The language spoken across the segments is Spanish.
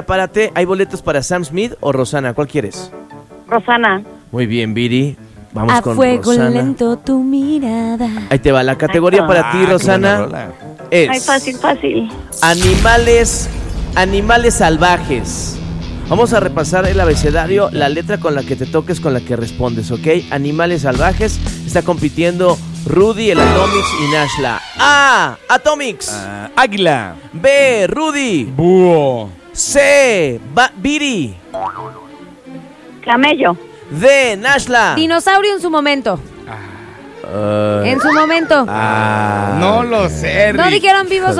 párate. ¿Hay boletos para Sam Smith o Rosana? ¿Cuál quieres? Rosana. Muy bien, Viri. Vamos A con fuego Rosana. lento tu mirada. Ahí te va. La categoría para ti, Rosana, es Ay, fácil. animales salvajes. Vamos a repasar el abecedario, la letra con la que te toques, con la que respondes, ¿ok? Animales salvajes. Está compitiendo Rudy, el Atomix y Nashla. A, Atomix. Águila. B, Rudy. Búho. C, Viri. Camello. D, Nashla. Dinosaurio en su momento. En su momento. No lo sé, No Rick. dijeron vivos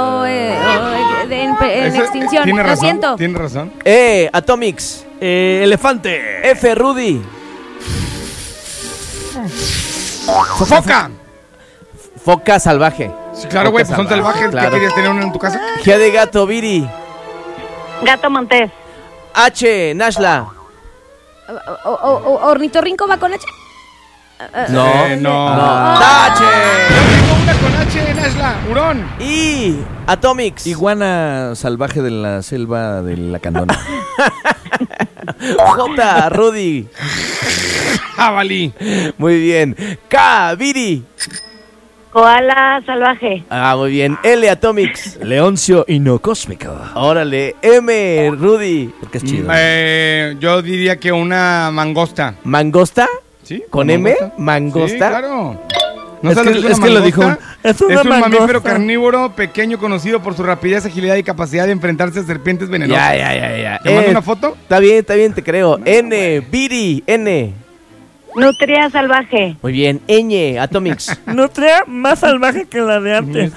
en extinción. Tiene Lo razón, siento. tiene razón. E, Atomix. Elefante. F, Rudy. Foca. Foca salvaje. Sí, claro, güey, pues son Foca salvajes. claro. ¿Qué querías tener uno en tu casa? G de gato, Viri. Gato montés. H, Nashla. ¿Ornitorrinco va con H? No. No. Tache. Yo tengo una con H, Nashla. Hurón. Y Atomix. Iguana salvaje de la selva de la Candona. J, Rudy. Jabalí. Muy bien. K, Viri. Koala salvaje. Muy bien. L, Atomix. Leoncio Inocósmico. Órale. M, Rudy. Porque es chido. Yo diría que una mangosta. ¿Mangosta? ¿Sí? ¿Con ¿Una M? mangosta? ¿Mangosta? Sí, claro. ¿No Es sabes que- lo que es que lo dijo mangosta? es una un mangosta. mamífero carnívoro pequeño conocido por su rapidez, agilidad y capacidad de enfrentarse a serpientes venenosas. Ya. ¿Te mando una foto? Está bien, te creo. N, Viri. N. Nutria salvaje. Muy bien. Ñ, Atomix. Nutria más salvaje que la de antes.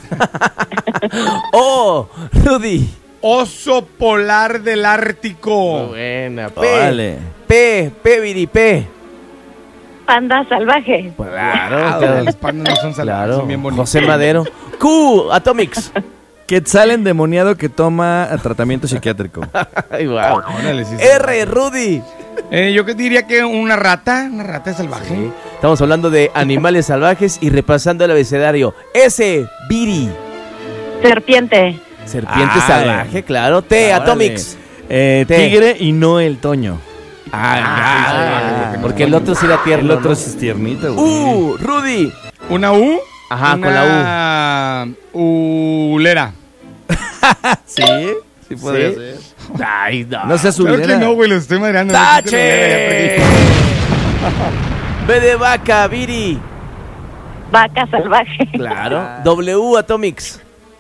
O, Rudy. Oso polar del Ártico. Buena. P. Órale. P, Viri, P. Panda salvaje. Claro, Los pandas no son salvajes, claro. son bien bonitos. José Madero. Q, Atomix. Quetzal endemoniado que toma tratamiento psiquiátrico. Ay, wow. Órale, sí, sí. R, Rudy. Yo diría que una rata salvaje. Sí. Estamos hablando de animales salvajes y repasando el abecedario. S, Viri. Serpiente. Serpiente Ay. salvaje, claro. T, Atomix. Tigre y no el Toño. Porque el otro sí era tierno. El otro ¿no? es tiernito, güey. Rudy. ¿Una U? Ajá, con la U. Ulera. Sí, sí podría ¿Sí? ser. Ay, no. No seas Claro que subidera. no, güey, lo estoy madreando. ¡Tache! B de vaca, Viri. Vaca salvaje. Claro. W, Atomix.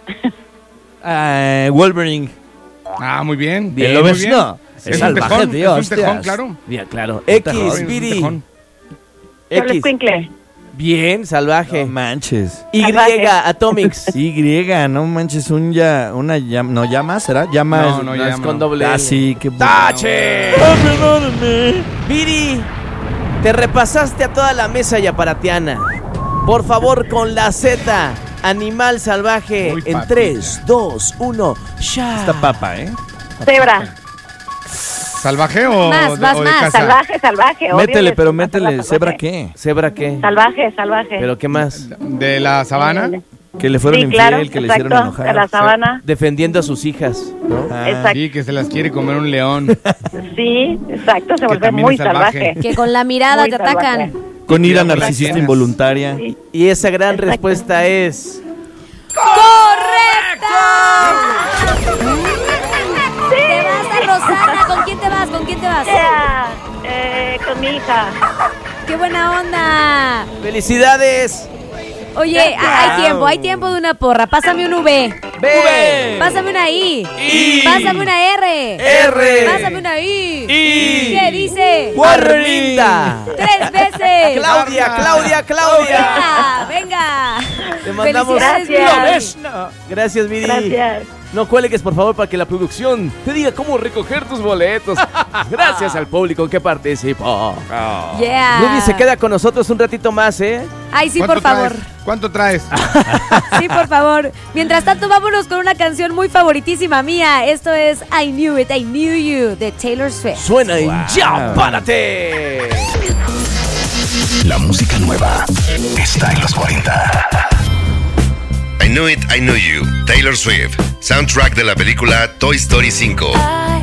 Wolverine. Muy bien. Bien, ¿Lo muy ves? bien. No. Es un salvaje, tejón, tío. Es un tejón, hostias. claro. Bien, claro. tejón, X, Es un Viri. tejón. Solo X. escuincle. Bien, salvaje. No manches. Y, Salvaje. Atomix. Y, no manches, una llama. ¿No llama? ¿Será? Llama. No, es- no, No, es llama. con doble Ah, L. sí, qué ¡Tache! Perdóname. Viri, te repasaste a toda la mesa yaparatiana. Por favor, con la Z, animal salvaje. Uy, En papi. 3, 2, 1, ya. Esta papa, ¿eh? Cebra. ¿Salvaje o Más, de, más, o de más. casa? Salvaje. obvio, Métele, les pero gusta métele. salvaje. ¿Cebra qué? ¿Cebra qué? Salvaje. ¿Pero qué más? ¿De la sabana? Que le fueron Sí, infiel, claro, que le exacto, hicieron enojar. de la sabana. Defendiendo a sus hijas, ¿no? Ah, Exacto. Sí, que se las quiere comer un león. Sí, exacto, se vuelve también muy es salvaje. salvaje. Que con la mirada Muy te atacan. salvaje. Con ira Cuidado con las narcisista hienas. involuntaria. Sí. Y esa gran respuesta es... ¡Correcto! Te vas a Rosana. ¿Con quién te vas? ¿Con quién te vas? Yeah, con mi hija. ¡Qué buena onda! ¡Felicidades! Oye, hay tiempo de una porra. Pásame un V. ¡V! Pásame una I. I. Pásame una R. R. Pásame una I. I. ¿Qué dice? ¡Arminda! 3 veces. ¡Claudia! Venga. Te mandamos... Gracias. Gracias, Viri. Gracias. No cuelgues, por favor, para que la producción te diga cómo recoger tus boletos. Gracias al público que participó. Yeah. Rudy se queda con nosotros un ratito más, ¿eh? Ay, sí, ¿Cuánto por favor. traes? ¿Cuánto traes? Sí, por favor. Mientras tanto, vámonos con una canción muy favoritísima mía. Esto es I Knew It, I Knew You, de Taylor Swift. Suena en Ya Párate. La música nueva está en los 40. I Knew It, I Knew You, Taylor Swift, soundtrack de la película Toy Story 5. I